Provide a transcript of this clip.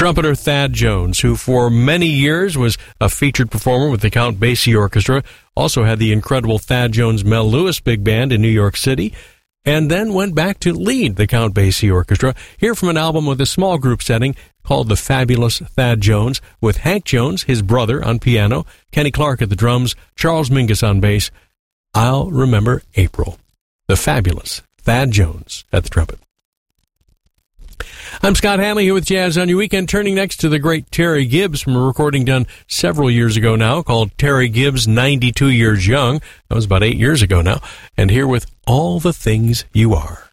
trumpeter Thad Jones, who for many years was a featured performer with the Count Basie Orchestra, also had the incredible Thad Jones Mel Lewis Big Band in New York City, and then went back to lead the Count Basie Orchestra. Here from an album with a small group setting called The Fabulous Thad Jones, with Hank Jones, his brother, on piano, Kenny Clark at the drums, Charles Mingus on bass. I'll Remember April. The Fabulous Thad Jones at the trumpet. I'm Scott Hanley here with Jazz on Your Weekend, turning next to the great Terry Gibbs from a recording done several years ago now called Terry Gibbs 92 Years Young. That was about 8 years ago now. And here with All the Things You Are.